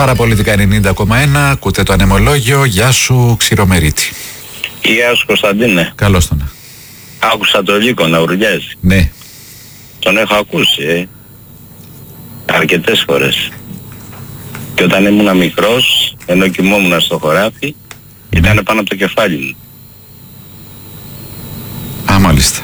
Παραπολιτικά 90,1, ακούτε το ανεμολόγιο. Γεια σου, Ξηρομερίτη. Γεια σου, Κωνσταντίνε. Καλώς τον. Άκουσα το Λύκο να ουρλιάζει. Ναι. Τον έχω ακούσει, αρκετές φορές. Και όταν ήμουν μικρός, ενώ κοιμόμουν στο χωράφι, ήταν πάνω από το κεφάλι μου. Α, μάλιστα.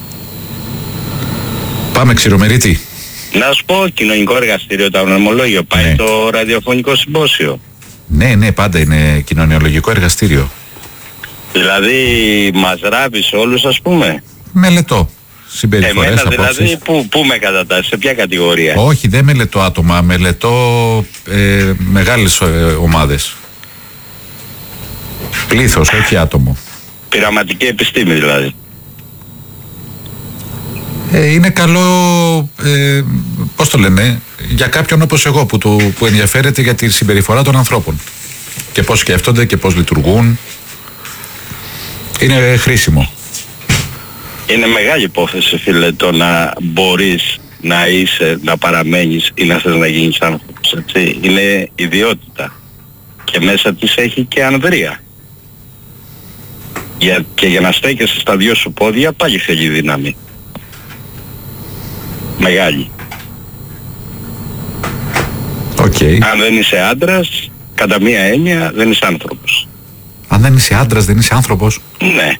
Πάμε, Ξηρομερίτη. Να σου πω, κοινωνικό εργαστήριο, το ανεμολόγιο, πάει Ναι. το ραδιοφωνικό συμπόσιο. Ναι, πάντα είναι κοινωνιολογικό εργαστήριο. Δηλαδή, μας ράβεις όλους, ας πούμε. Μελετώ συμπεριφορές, Εμένα απόψεις. δηλαδή, πού με κατατάσσεις, σε ποια κατηγορία? Όχι, δεν μελετώ άτομα, μελετώ μεγάλες ομάδες. Πλήθος, όχι άτομο. Πειραματική επιστήμη δηλαδή. Είναι καλό, πώς το λένε, για κάποιον όπως εγώ που ενδιαφέρεται για τη συμπεριφορά των ανθρώπων και πώς σκέφτονται και πώς λειτουργούν. Είναι χρήσιμο. Είναι μεγάλη υπόθεση, φίλε, το να μπορείς να είσαι, να παραμένεις ή να θες να γίνεις άνθρωπος, έτσι. Είναι ιδιότητα και μέσα της έχει και ανδρεία. Και για να στέκεσαι στα δυο σου πόδια πάλι θέλει δύναμη. Μεγάλη. Okay. Αν δεν είσαι άντρας, κατά μία έννοια δεν είσαι άνθρωπος. Αν δεν είσαι άντρας, δεν είσαι άνθρωπος. Ναι.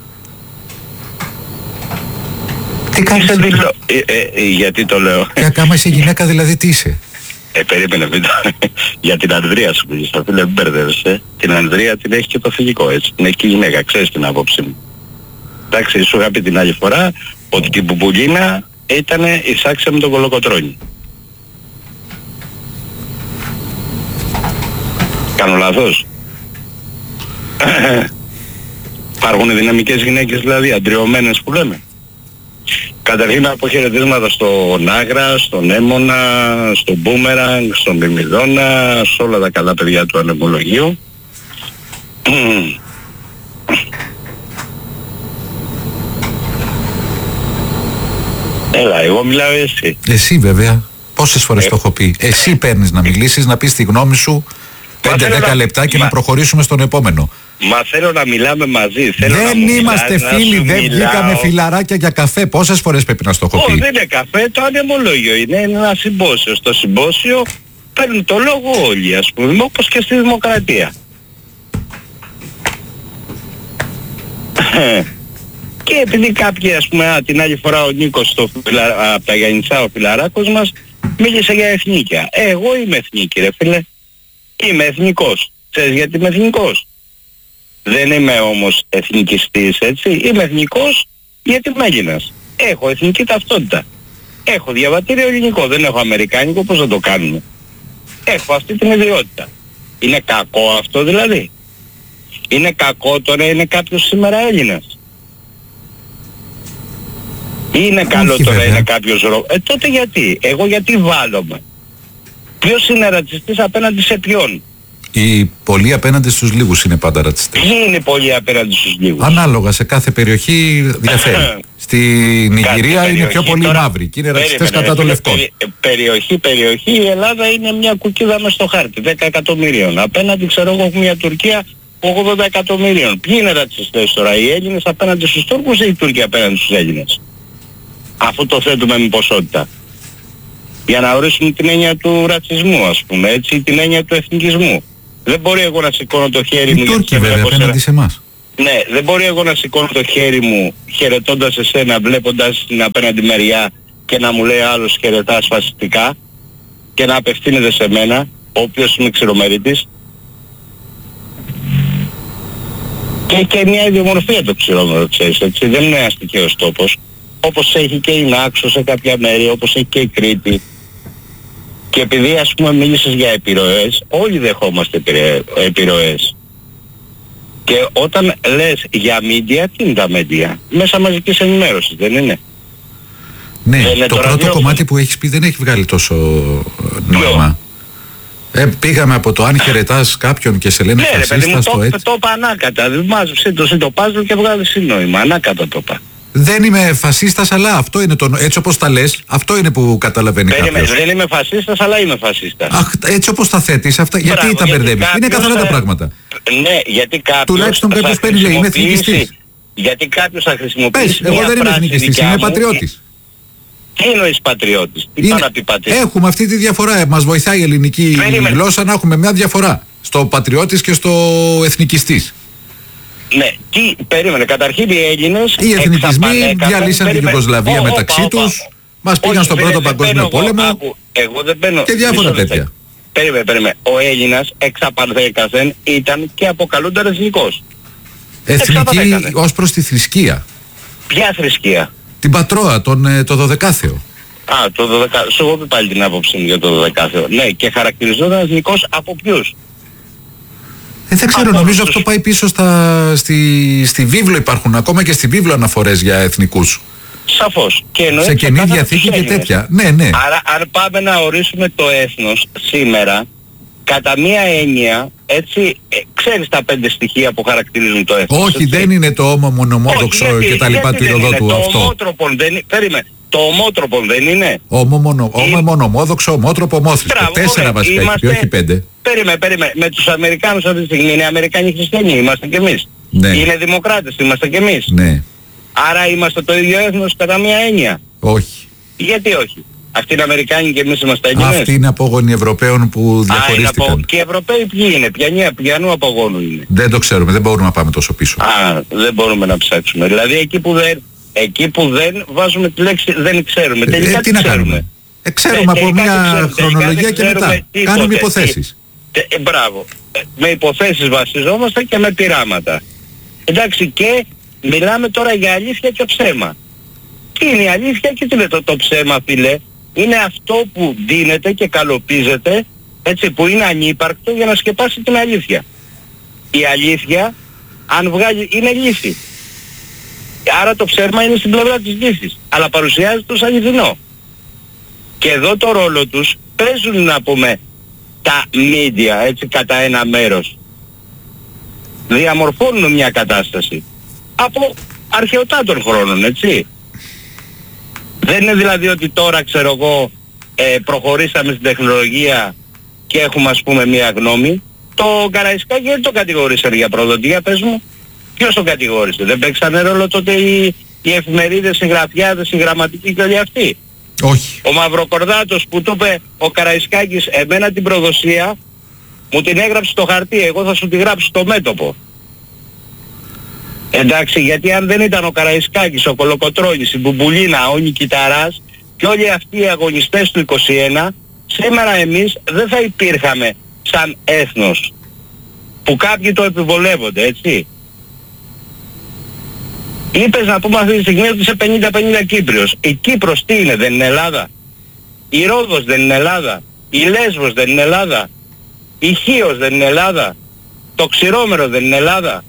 Τι κάνεις? Γιατί το λέω? Άμα είσαι γυναίκα, δηλαδή τι είσαι? Περίμενε, για την ανδρεία σου πήγες, θα φίλε, μην μπερδεύεσαι. Την ανδρεία την έχει και το φιλικό, έτσι. Την έχει και η γυναίκα, ξέρεις την άποψη μου. Εντάξει, σου είχα πει την άλλη φορά ότι την Πουπουλίνα ήτανε η σάξια με τον Κολοκοτρώνη. Κάνω λάθος? Υπάρχουν δυναμικές γυναίκες δηλαδή, αντριωμένες που λέμε. Καταρχήν αποχαιρετίσματα στον Άγρα, στον Έμονα, στον Μπούμεραγκ, στον Μιμιδώνα, σε όλα τα καλά παιδιά του ανεμολογίου. Έλα, εγώ μιλάω εσύ. Εσύ βέβαια. Πόσες φορές το έχω πει? Εσύ παίρνεις να μιλήσεις, να πεις τη γνώμη σου 5-10 λεπτά και να προχωρήσουμε στον επόμενο. Μα θέλω να μιλάμε μαζί. Δεν είμαστε φίλοι, δεν βγήκαμε φιλαράκια για καφέ. Πόσες φορές πρέπει να στο έχω πει? Όχι, δεν είναι καφέ, το ανεμολόγιο είναι ένα συμπόσιο. Στο συμπόσιο παίρνουν το λόγο όλοι, ας πούμε, όπως και στη δημοκρατία. Και επειδή κάποιοι, ας πούμε, την άλλη φορά ο Νίκος από τα Γιαννητσά, ο φιλαράκος μας, μίλησε για εθνίκια. Εγώ είμαι εθνίκη, ρε φίλε. Είμαι εθνικός. Ξέρεις γιατί είμαι εθνικός? Δεν είμαι όμως εθνικιστής, έτσι. Είμαι εθνικός γιατί είμαι Έλληνας. Έχω εθνική ταυτότητα. Έχω διαβατήριο ελληνικό, δεν έχω αμερικάνικο, πώς θα το κάνουμε? Έχω αυτή την ιδιότητα. Είναι κακό αυτό δηλαδή? Είναι κακό τώρα είναι κάποιος σήμερα Έλληνας? Ή είναι καλό τώρα βέβαια. Είναι κάποιος τότε γιατί? Εγώ γιατί βάλλομαι? Ποιος είναι ρατσιστής απέναντι σε ποιον? Οι πολλοί απέναντι στους λίγους είναι πάντα ρατσιστές. Ποιοι είναι πολλοί απέναντι στους λίγους? Ανάλογα, σε κάθε περιοχή διαφέρει. Στην Νιγηρία είναι πιο πολύ μαύροι και είναι ρατσιστές κατά των λευκών. Περιοχή, η Ελλάδα είναι μια κουκίδα μες στο χάρτη, 10 εκατομμυρίων. Απέναντι ξέρω εγώ μια Τουρκία 80 εκατομμυρίων. Ποιοι είναι ρατσιστές τώρα, οι Έλληνες απέναντι στους Τούρκους ή οι Τούρκοι απέναντι στους Έλληνες? Αφού το θέτουμε με ποσότητα. Για να ορίσουμε την έννοια του ρατσισμού, ας πούμε, έτσι, την έννοια του εθνικισμού. Δεν μπορεί εγώ να σηκώνω το χέρι μου... Οι Τούρκοι βέβαια απέναντι σε εμάς. Ναι, δεν μπορεί εγώ να σηκώνω το χέρι μου χαιρετώντας εσένα, βλέποντας την απέναντι μεριά και να μου λέει άλλος χαιρετάς φασιστικά και να απευθύνεται σε μένα, όποιος είμαι Ξηρομερίτης. Και μια ιδιομορφία το Ξηρόμερο, ξέρεις, έτσι, δεν είναι ένας τυχαίος τόπος. Όπως έχει και η Νάξο σε κάποια μέρη, όπως έχει και η Κρήτη. Και επειδή ας πούμε μίλησες για επιρροές, όλοι δεχόμαστε επιρροές. Και όταν λες για media, τι είναι τα media? Μέσα μαζικής ενημέρωσης, δεν είναι? Ναι, το πρώτο κομμάτι που έχεις πει δεν έχει βγάλει τόσο νόημα. Πήγαμε από το αν χαιρετάς κάποιον και σε λένε φασίστα στο έτσι. Το είπα ανάκατα, μάζεψε το πάζλ και βγάλει νόημα, ανάκατα το είπα. Δεν είμαι φασίστας, αλλά αυτό είναι έτσι όπως τα λες, αυτό είναι που καταλαβαίνει κάποιος. Δεν είμαι φασίστας, αλλά είμαι φασίστας. Έτσι όπως τα θέτεις, αυτά, γιατί τα μπερδεύεις? Είναι καθαρά τα πράγματα. Ναι, γιατί κάποιος τουλάχιστον κάποιος παίρνει, λέει, είμαι εθνικιστής. Γιατί κάποιος θα χρησιμοποιήσει. Πες, εγώ δεν είμαι εθνικιστής, είμαι πατριώτης. Τι εννοείς πατριώτης? Τι πάει να πει πατριώτης? Έχουμε αυτή τη διαφορά. Μας βοηθάει η ελληνική γλώσσα να έχουμε μια διαφορά στο πατριώτης και στο εθνικιστής. Ναι, περίμενε. Καταρχήν οι Έλληνες. Οι εθνικισμοί διαλύσαν την Ιουγκοσλαβία μεταξύ τους. Μας πήγαν στον Πρώτο Παγκόσμιο Πόλεμο. Εγώ δεν μπαίνω. Και διάφορα τέτοια. Περίμενε. Ο Έλληνας εξαπανθέκαθεν ήταν και αποκαλούνταν εθνικός. Εθνική ως προς τη θρησκεία. Ποια θρησκεία? Την Πατρόα, το Δωδεκάθεο. Το Δωδεκάθεο. Σου έχω πει πάλι την άποψη μου για το Δωδεκάθεο. Ναι, και χαρακτηριζόταν εθνικός από ποιους? Δεν ξέρω, νομίζω αυτό πάει πίσω στη βίβλο, υπάρχουν ακόμα και στη βίβλο αναφορές για εθνικούς. Σαφώς. Σε Καινή Διαθήκη και τέτοια. Ναι. Άρα αν πάμε να ορίσουμε το έθνος σήμερα, κατά μία έννοια, έτσι, ξέρεις τα 5 στοιχεία που χαρακτηρίζουν το έθνος? Όχι, έτσι. Δεν είναι το ομομονομόδοξο και τα λοιπά του Ηροδότου αυτό. Το ομότροπον δεν είναι. Ομομονομόδοξο, ομότροπο, ομόθρηστο. 4 βασικά έχει, όχι 5. Περίμενε. Με τους Αμερικάνους αυτή τη στιγμή είναι Αμερικάνοι χριστιανοί, είμαστε κι εμείς. Ναι. Είναι δημοκράτες, είμαστε κι εμείς. Ναι. Άρα είμαστε το ίδιο έθνος κατά μία έννοια? Όχι. Γιατί όχι? Αυτοί είναι Αμερικάνοι και εμείς είμαστε Έλληνες. Αυτοί είναι απόγονοι Ευρωπαίων που διαχωρίστηκαν. Και οι Ευρωπαίοι ποιοι είναι? Ποιανού απογόνου είναι? Δεν το ξέρουμε, δεν μπορούμε να πάμε τόσο πίσω. Δεν μπορούμε να ψάξουμε. Δηλαδή εκεί που δεν βάζουμε τη λέξη δεν ξέρουμε. Τελικά τι να κάνουμε? Ξέρουμε από μια χρονολογία και μετά. Κάνουμε υποθέσεις. Μπράβο. Με υποθέσεις βασιζόμαστε και με πειράματα. Εντάξει, και μιλάμε τώρα για αλήθεια και ψέμα. Τι είναι η αλήθεια και τι είναι το ψέμα, φίλε? Είναι αυτό που δίνεται και καλοπίζεται, έτσι, που είναι ανύπαρκτο για να σκεπάσει την αλήθεια. Η αλήθεια, αν βγάλει, είναι λύση. Άρα το ψέμα είναι στην πλευρά της λύσης, αλλά παρουσιάζεται ως αληθινό. Και εδώ το ρόλο τους παίζουν, να πούμε, τα media, έτσι, κατά ένα μέρος. Διαμορφώνουν μια κατάσταση από αρχαιοτά των χρόνων, έτσι. Δεν είναι δηλαδή ότι τώρα, ξέρω εγώ, προχωρήσαμε στην τεχνολογία και έχουμε, ας πούμε, μια γνώμη. Το Καραϊσκάκη δεν το κατηγορήσαν για προδότη, για πες μου. Ποιος τον κατηγόρησε? Δεν παίξανε ρόλο τότε οι εφημερίδες, οι γραφιάδες, οι γραμματικοί και όλοι αυτοί? Όχι. Ο Μαυροκορδάτος που του είπε ο Καραϊσκάκης, εμένα την προδοσία μου την έγραψε στο χαρτί, εγώ θα σου τη γράψω στο μέτωπο. Εντάξει, γιατί αν δεν ήταν ο Καραϊσκάκης, ο Κολοκοτρώνης, η Μπουμπουλίνα, ο Νικηταράς και όλοι αυτοί οι αγωνιστές του 21, σήμερα εμείς δεν θα υπήρχαμε σαν έθνος, που κάποιοι το επιβολεύονται, έτσι. Είπες, να πούμε αυτή τη στιγμή, ότι είσαι 50-50 Κύπριος. Η Κύπρος τι είναι? Δεν είναι Ελλάδα? Η Ρόδος δεν είναι Ελλάδα? Η Λέσβος δεν είναι Ελλάδα? Η Χίος δεν είναι Ελλάδα? Το Ξηρόμερο δεν είναι Ελλάδα?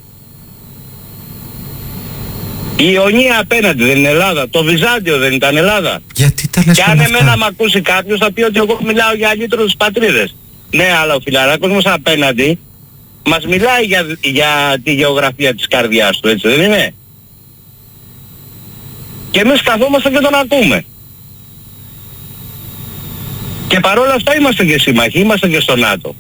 Η Ιωνία απέναντι δεν είναι Ελλάδα? Το Βυζάντιο δεν ήταν Ελλάδα? Γιατί τα λες? Και αν εμένα μ' ακούσει κάποιος θα πει ότι εγώ μιλάω για αλήτρους πατρίδες. Ναι, αλλά ο φιλαράκος μας απέναντι μας μιλάει για τη γεωγραφία της καρδιάς του, έτσι δεν είναι? Και εμείς καθόμαστε και τον ακούμε. Και παρόλα αυτά είμαστε και σύμμαχοι, είμαστε και στο ΝΑΤΟ.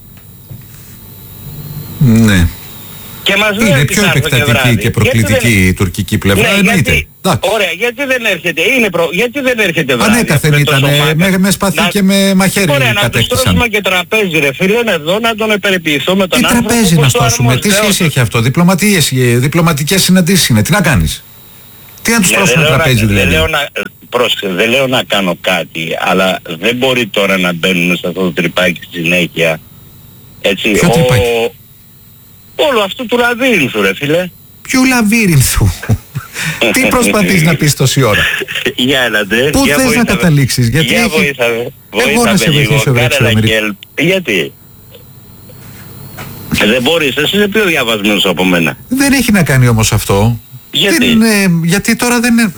Ναι. Και μας είναι πιο επεκτατική και προκλητική η τουρκική πλευρά, ναι, εννοείται. Ωραία, γιατί δεν έρχεται? Γιατί δεν έρχεται βράδυ? Ανέκαθεν ήταν με σπαθί και με μαχαίρι κατέκτησαν. Ωραία, να τους στρώσουμε και τραπέζι, ρε φίλε, εδώ να τον περιποιηθούμε τον άνθρωπο. Τι τραπέζι να στρώσουμε? Τι σχέση έχει αυτό? Διπλωματικές συναντήσεις είναι. Τι να κάνεις? Τι να τους στρώσουμε τραπέζι δηλαδή? Δεν λέω να κάνω κάτι, αλλά δεν μπορεί τώρα να μπαίνουμε σε αυτό το τρυπάκι στη συνέχεια. Έτσι, ποιο τρυπάκι? Όλο αυτό του λαβύρινθου, ρε φίλε. Ποιου λαβύρινθου? Τι προσπαθείς να πεις τόση ώρα? Για έλατε. Πού θες να καταλήξεις? Γιατί εγώ να σε βοηθήσω, γιατί? Δεν μπορείς, εσύ είσαι πιο διαβασμένος από μένα. Δεν έχει να κάνει όμως αυτό. Γιατί τώρα δεν είναι...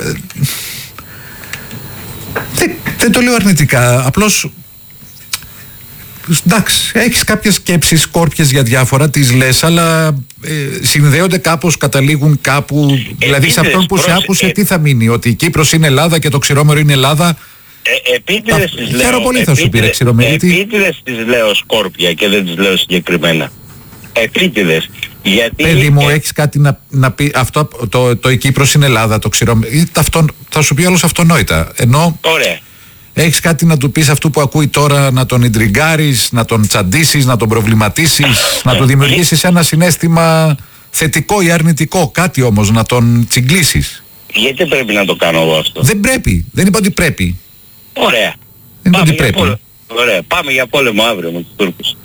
Δεν το λέω αρνητικά, απλώς εντάξει, έχεις κάποιες σκέψεις σκόρπιες για διάφορα, τις λες, αλλά συνδέονται κάπως, καταλήγουν κάπου. Δηλαδή σε αυτόν που σε άκουσε τι θα μείνει, ότι η Κύπρος είναι Ελλάδα και το Ξηρόμερο είναι Ελλάδα. Επίτηδες τις λέω. Χαίρομαι πολύ θα σου πήρε Ξηρομερίτη. Επίτηδες τις λέω σκόρπια και δεν τις λέω συγκεκριμένα. Επίτηδες. Γιατί... Παιδί μου, έχεις κάτι να πει, αυτό το η Κύπρος είναι Ελλάδα, το Ξηρόμερο, θα σου πει όλος αυτονόητα. Ενώ ωραία. έχεις κάτι να του πεις αυτού που ακούει τώρα, να τον ιντριγκάρεις, να τον τσαντίσεις, να τον προβληματίσεις, να του δημιουργήσεις ένα συναίσθημα θετικό ή αρνητικό, κάτι όμως να τον τσιγκλίσεις. Γιατί πρέπει να το κάνω εγώ αυτό? Δεν πρέπει, δεν είπα ότι πρέπει. Ωραία. Δεν είπα ότι πρέπει. Ωραία, πάμε για πόλεμο αύριο με τους Τούρκους.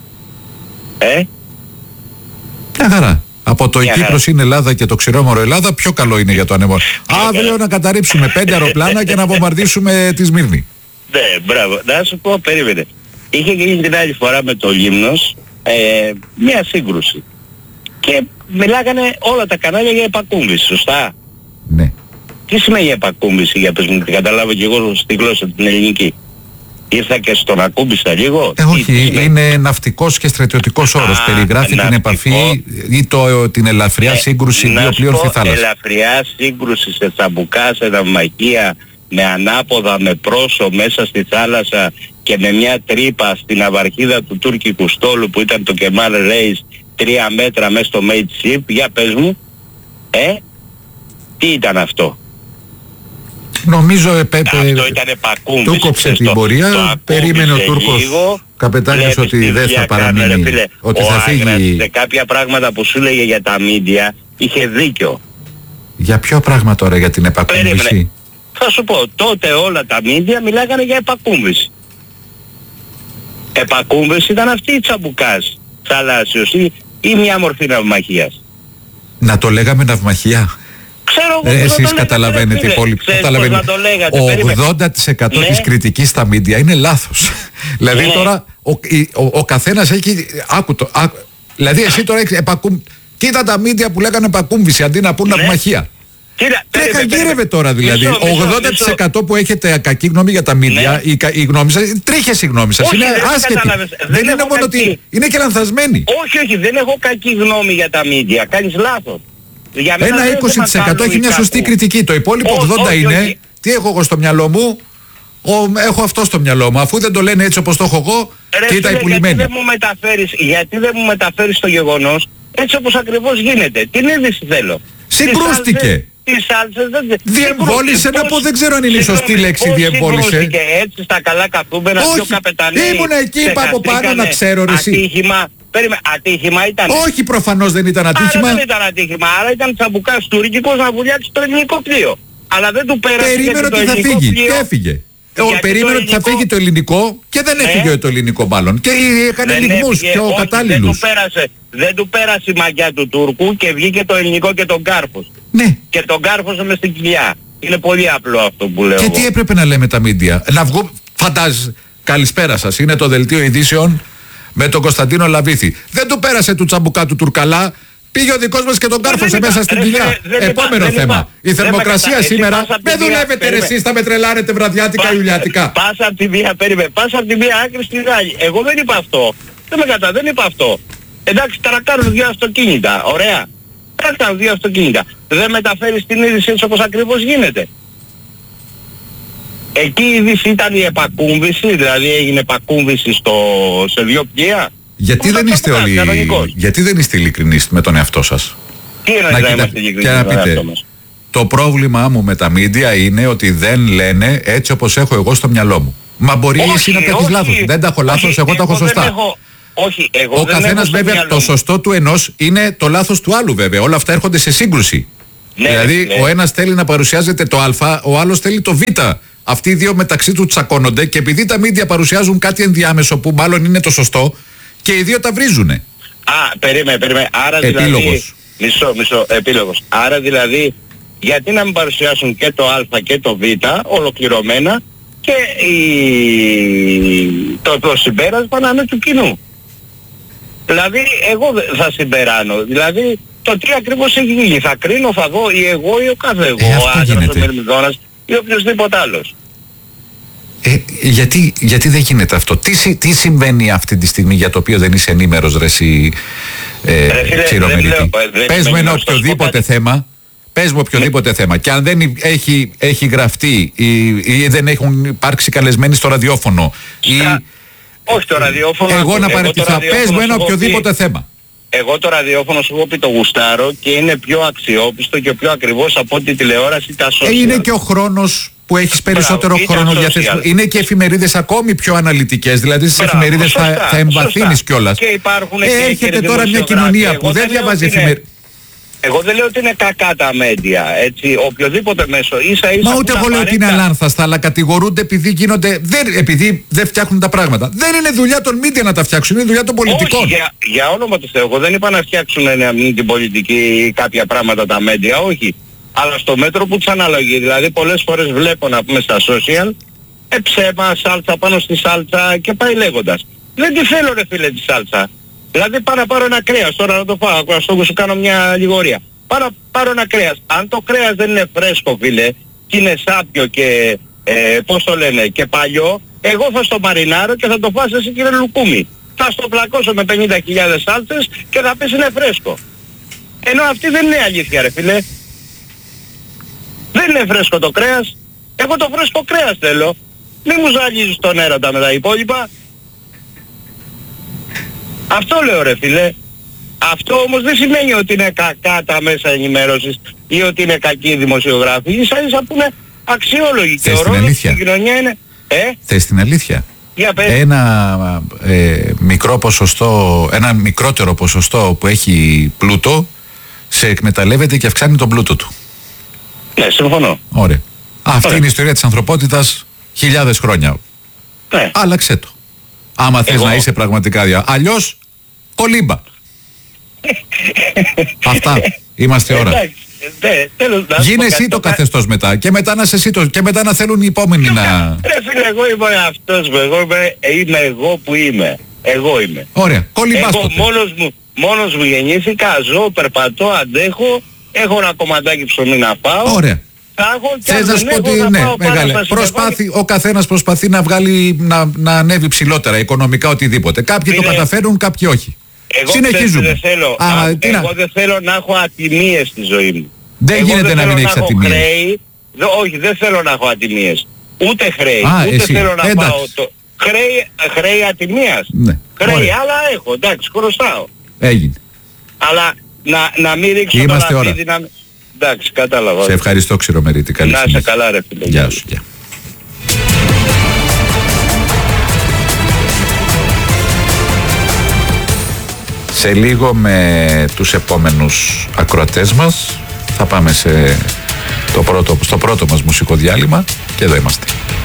Μια χαρά. Από το η Κύπρος είναι Ελλάδα και το Ξηρόμερο Ελλάδα, πιο καλό είναι για το ανεμόνιο. Αύριο να καταρρίψουμε 5 αεροπλάνα και να βομβαρδίσουμε τη Σμύρνη. Ναι, μπράβο. Να σου πω, περίμενε. Είχε γίνει την άλλη φορά με το Λίμνος μια σύγκρουση. Και μιλάγανε όλα τα κανάλια για επακούμπηση, σωστά? Ναι. Τι σημαίνει επακούμπηση, για πες μου, την καταλάβω και εγώ στη γλώσσα την ελληνική. Ήρθα και στον ακούμπησα λίγο. Όχι, είναι ναυτικός και στρατιωτικός όρος. Περιγράφει την επαφή ή την ελαφριά σύγκρουση δύο πλοίων στη θάλασσα. Ελαφριά σύγκρουση σε τσαμπουκά, σε ναυμαχία, με ανάποδα, με πρόσω μέσα στη θάλασσα και με μια τρύπα στην αυαρχίδα του τουρκικού στόλου που ήταν το Κεμάλ Ρέις 3 μέτρα μέσα στο Mate Ship. Για πες μου, τι ήταν αυτό? Νομίζω αυτό ήταν επακούμπηση. του κόψε την πορεία, περίμενε ο Τούρκος καπετάνιος ότι δεν θα παραμείνει, ότι θα φύγει. Σε κάποια πράγματα που σου λέγε για τα μίντια είχε δίκιο. Για ποιο πράγμα τώρα, για την επακούμπηση? Θα σου πω, τότε όλα τα μίντια μιλάγανε για επακούμπηση. Επακούμπηση ήταν αυτή η τσαμπουκάς θαλάσσιος ή μια μορφή ναυμαχίας. Να το λέγαμε ναυμαχία. Εσείς καταλαβαίνετε, οι υπόλοιποι καταλαβαίνετε. 80% της κριτικής στα μίντια είναι λάθος. Δηλαδή τώρα ο καθένας έχει... Δηλαδή εσύ τώρα έχεις κοίτα τα μίντια που λέγανε επακούμβηση αντί να πούν ναυμαχία. Γύρευε τώρα δηλαδή. 80% που έχετε κακή γνώμη για τα μίντια, η γνώμη σας, τρίχες η γνώμη σας. Είναι άσχετη. Δεν είναι μόνο ότι είναι και λανθασμένη. Όχι, δεν έχω κακή γνώμη για τα μίντια. Κάνεις λάθος. Ένα 20% έχει μια σωστή κριτική. Το υπόλοιπο 80% είναι. Τι έχω εγώ στο μυαλό μου? Έχω αυτό στο μυαλό μου. Αφού δεν το λένε έτσι όπως το έχω εγώ, κοίτα οι πουλημένοι. Γιατί δεν μου μεταφέρεις το γεγονός έτσι όπως ακριβώς γίνεται? Την είδηση θέλω. Συγκρούστηκε. Διεμβόλησε, να πω, δεν ξέρω αν είναι η σωστή λέξη διεμβόλησε. Έτσι στα καλά καθούμενα, πιο καπεταναίοι. Ήμουνα εκεί, είπα από πάνω να ξέρω ρε εσύ. Ατύχημα ήταν. Όχι, προφανώς δεν ήταν ατύχημα. Άρα δεν ήταν ατύχημα, άρα ήταν τσαμπουκάς τουρκικός να βουλιάξει το ελληνικό πλοίο. Αλλά δεν του πέρασε. Περίμενε ότι θα φύγει και έφυγε. Περίμενε ότι θα φύγει το ελληνικό και δεν έφυγε το ελληνικό μάλλον. Και έκανε λιγμούς πιο κατάλληλους. Δεν του πέρασε η μαγιά του Τούρκου και βγήκε το ελληνικό και τον κάρφος. Ναι. Και τον κάρφωσε μες στην κοιλιά. Είναι πολύ απλό αυτό που λέω. Και τι έπρεπε να λέμε τα μίντια? Να βγουν, φαντάζεσαι, καλησπέρα σας, είναι το δελτίο ειδήσεων με τον Κωνσταντίνο Λαβίθη. Δεν του πέρασε του τσαμπουκά του Τουρκαλά, πήγε ο δικός μας και τον κάρφωσε μέσα στην κοιλιά. Επόμενο θέμα. Η θερμοκρασία σήμερα δεν δουλεύετε ρε εσείς, θα με τρελάρετε βραδιάτικα Ιουλιάτικα. Πάσα από τη μία άκρη στην άλλη. Εγώ δεν είπα αυτό. Δεν είπα αυτό. Εντάξει, τώρα κάνουν 2 αυτοκίνητα. Ωραία. Κάνουν 2 αυτοκίνητα. Δεν μεταφέρεις την είδηση έτσι όπως ακριβώς γίνεται. Εκεί η είδηση ήταν η επακούμβηση, δηλαδή έγινε επακούμβηση σε 2 πλοία. Γιατί δεν είστε ειλικρινείς με τον εαυτό σας? Τι είναι να είμαστε ειλικρινείς με τον εαυτό μας? Το πρόβλημά μου με τα μίντια είναι ότι δεν λένε έτσι όπως έχω εγώ στο μυαλό μου. Μα μπορεί εσύ να τα έχεις λάθος. Δεν τα έχω λάθος, εγώ τα έχω σωστά. Ο καθένας βέβαια το σωστό του ενός είναι το λάθος του άλλου βέβαια. Όλα αυτά έρχονται σε σύγκρουση. Δηλαδή ο ένας θέλει να παρουσιάζεται το α, ο άλλος θέλει το β. Αυτοί οι δύο μεταξύ του τσακώνονται και επειδή τα μίντια παρουσιάζουν κάτι ενδιάμεσο που μάλλον είναι το σωστό και οι δύο τα βρίζουνε. Περίμενε. Άρα επίλογος. Δηλαδή, μισό, επίλογος. Άρα δηλαδή γιατί να μην παρουσιάσουν και το α και το β ολοκληρωμένα και το συμπέρασμα να είναι του κοινού. Δηλαδή εγώ θα συμπεράνω. Δηλαδή το τι ακριβώς έχει γίνει. Θα κρίνω, θα δω ή εγώ ή ο κάθε εγώ. Ο άντρας, ο Μερμηδόνας ή οποιοσδήποτε άλλος. Γιατί δεν γίνεται αυτό? Τι συμβαίνει αυτή τη στιγμή για το οποίο δεν είσαι ενήμερος, ρε εσύ, Τσιρομερίτη? Πες με ένα οποιοδήποτε θέμα. Πες μου οποιοδήποτε θέμα. Και αν δεν έχει γραφτεί ή δεν έχουν υπάρξει καλεσμένοι στο ραδιόφωνο όχι το ραδιόφωνο. Εγώ να παραιτηθώ. Πες μου ένα οποιοδήποτε θέμα. Εγώ το ραδιόφωνο σου έχω πει το γουστάρω και είναι πιο αξιόπιστο και πιο ακριβώς από ό,τι τηλεόραση τα social. Είναι και ο χρόνος που έχεις περισσότερο χρόνο διαθέσιμο. Είναι και εφημερίδες ακόμη πιο αναλυτικές. Δηλαδή στις εφημερίδες θα εμβαθύνεις κιόλας. Έρχεται τώρα μια κοινωνία που δεν διαβάζει εφημερίδες. Εγώ δεν λέω ότι είναι κακά τα μέντια, έτσι, οποιοδήποτε μέσο, ίσα-ίσα. Μα ούτε εγώ λέω ότι είναι αλάνθαστα, αλλά κατηγορούνται επειδή γίνονται, επειδή δεν φτιάχνουν τα πράγματα. Δεν είναι δουλειά των μίντια να τα φτιάξουν, είναι δουλειά των πολιτικών. Όχι, για όνομα του Θεού, εγώ δεν είπα να φτιάξουν την πολιτική ή κάποια πράγματα τα μέντια, όχι. Αλλά στο μέτρο που τους αναλογεί, δηλαδή πολλές φορές βλέπω να πούμε στα social, ψέμα, σάλτσα πάνω στη σάλτσα και πάει λέγοντας. Δεν τη θέλω ρε φίλε τη σάλτσα. Δηλαδή πάω να πάρω ένα κρέας, τώρα να το φάω, αυτό σου κάνω μια λιγορία. Πάρω ένα κρέας. Αν το κρέας δεν είναι φρέσκο φίλε, και είναι σάπιο και πώς το λένε, και παλιό, εγώ θα στο μαρινάρω και θα το φας εσύ κύριε Λουκούμι. Θα στο πλακώσω με 50.000 σάλτσες και θα πεις είναι φρέσκο. Ενώ αυτή δεν είναι αλήθεια ρε φίλε. Δεν είναι φρέσκο το κρέας. Εγώ το φρέσκο κρέας θέλω. Μη μου ζαλίζεις τον έρωτα με τα υπόλοιπα. Αυτό λέω ρε φίλε. Αυτό όμως δεν σημαίνει ότι είναι κακά τα μέσα ενημέρωσης ή ότι είναι κακή η δημοσιογράφη. Ίσα-ίσα που είναι αξιόλογοι και ο ρόλος στην κοινωνία είναι... Θες την αλήθεια? Για πες. Ένα μικρότερο ποσοστό που έχει πλούτο σε εκμεταλλεύεται και αυξάνει τον πλούτο του. Ναι, συμφωνώ. Ωραία. Αυτή είναι η ιστορία της ανθρωπότητας χιλιάδες χρόνια. Ναι. Άλλαξε το. Άμα θες να είσαι πραγματικά αλλιώς, κολύμπα. Αυτά. Είμαστε ώρα. Γίνε εσύ το καθεστώς μετά. Και μετά να σε εσύ και μετά να θέλουν οι επόμενοι να... Ρε φίλε, εγώ είμαι αυτός μου. Είμαι εγώ που είμαι. Εγώ είμαι. Ωραία. Κολυμπάς τότε. Μόνος μου γεννήθηκα, ζω, περπατώ, αντέχω. Έχω ένα κομματάκι ψωμί να πάω. Ωραία. Θες να σου πω ότι ναι, μεγάλε. Ο καθένας προσπαθεί να βγάλει, να ανέβει ψηλότερα οικονομικά οτιδήποτε. Κάποιοι το καταφέρουν, κάποιοι όχι. Συνεχίζουμε. Εγώ δεν θέλω να έχω ατιμίες στη ζωή μου. Δεν γίνεται να μην έχεις ατιμίες. Όχι, δεν θέλω να έχω ατιμίες. Ούτε χρέη. Ούτε θέλω να πάω το... Χρέη ατιμίας. Χρέη άλλα έχω, εντάξει, χρωστάω. Έγινε. Αλλά να μην ρίξω το λαφίδι να... Εντάξει, κατάλαβα. Σε ευχαριστώ Ξηρομερίτη. Καλή συνέχεια. Να είσαι καλά ρε φίλε. Γεια σου. Γεια. Σε λίγο με τους επόμενους ακροατές μας θα πάμε στο πρώτο μας μουσικό διάλειμμα και εδώ είμαστε.